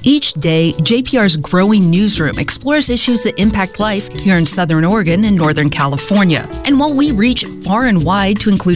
Each day, JPR's growing newsroom explores issues that impact life here in Southern Oregon and Northern California. And while we reach far and wide to include